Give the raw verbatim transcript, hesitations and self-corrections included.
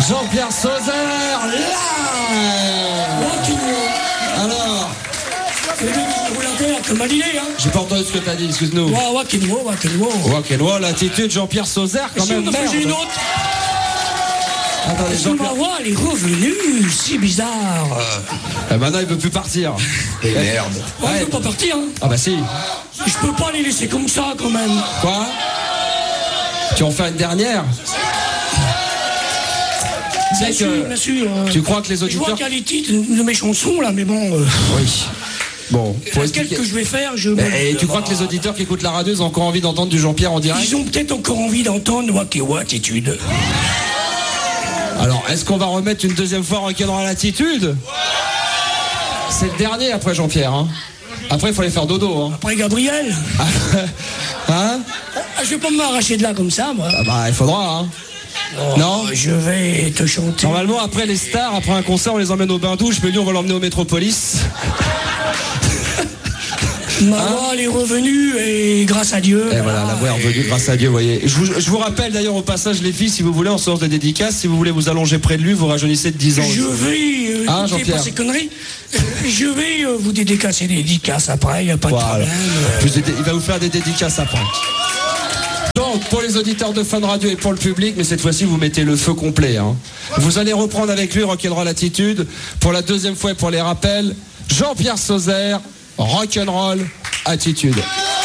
Jean-Pierre Sauzère, live. Alors, c'est lui qui roule un terre comme Hallyday, hein. J'ai pas entendu ce que t'as dit, excuse-nous. Wa Wakenwo, Wakenwo. Wakenwo, l'attitude Jean-Pierre Sauzère, quand si même. on en faisait une autre. Attendez, Parce que ma voix, elle est revenue, si bizarre. Euh, maintenant, il veut plus partir. Et merde. Ouais, Ouais. je peux pas partir, hein. Ah bah si. Je peux pas les laisser comme ça, quand même. Quoi? Tu en fais une dernière? Tu Bien sais sûr, que bien sûr. euh, tu crois que les Je vois auditeurs... qu'il y a les titres de mes chansons, là, mais bon... Euh, Oui. Bon, faut laquelle expliquer. que je vais faire, je... Et, et tu crois que les auditeurs qui écoutent la radio, ils ont encore envie d'entendre du Jean-Pierre en direct? Ils ont peut-être encore envie d'entendre Wakenwo Attitude. Alors, est-ce qu'on va remettre une deuxième fois Rock'n'Roll Attitude? C'est le dernier après Jean-Pierre, hein. Après, il faut aller faire dodo, hein. Après Gabriel. Hein? Ah, je vais pas m'arracher de là comme ça, moi. Ah bah, il faudra, hein. Oh, Non? Je vais te chanter. Normalement, après les stars, après un concert, on les emmène au bain-douche, mais lui, on va l'emmener au Métropolis. Ma voix, elle est revenue et grâce à Dieu. Et voilà, la voix est revenue grâce à Dieu, vous voyez. Je vous, je vous rappelle d'ailleurs au passage, les filles, si vous voulez, en séance de dédicace, si vous voulez vous allonger près de lui, vous rajeunissez de dix ans. Je vais, euh, Hein, écoutez Jean-Pierre pas ces conneries. Euh, je vais euh, vous dédicacer des dédicaces après, il n'y a pas de Voilà. problème. euh. Vous êtes- il va vous faire des dédicaces après. Donc, pour les auditeurs de Fun Radio et pour le public, mais cette fois-ci, vous mettez le feu complet. Hein. Vous allez reprendre avec lui Rock'n'Roll Attitude. Pour la deuxième fois et pour les rappels, Jean-Pierre Sauzère, Rock'n'Roll Attitude.